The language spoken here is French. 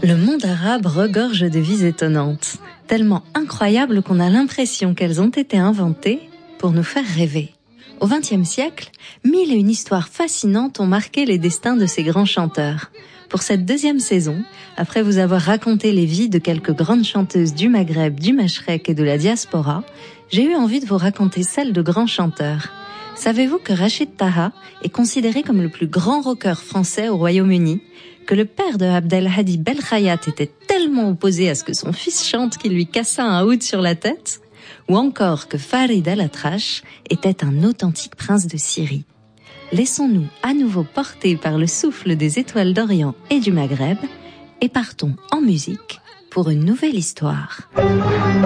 Le monde arabe regorge de vies étonnantes, tellement incroyables qu'on a l'impression qu'elles ont été inventées pour nous faire rêver. Au XXe siècle, 1001 histoires fascinantes ont marqué les destins de ces grands chanteurs. Pour cette deuxième saison, après vous avoir raconté les vies de quelques grandes chanteuses du Maghreb, du Mashrek et de la diaspora, j'ai eu envie de vous raconter celle de grands chanteurs. Savez-vous que Rachid Taha est considéré comme le plus grand rocker français au Royaume-Uni, que le père de Abdelhadi Belkhayat était tellement opposé à ce que son fils chante qu'il lui cassa un oud sur la tête, ou encore que Farid Al-Atrache était un authentique prince de Syrie. Laissons-nous à nouveau porter par le souffle des étoiles d'Orient et du Maghreb et partons en musique pour une nouvelle histoire.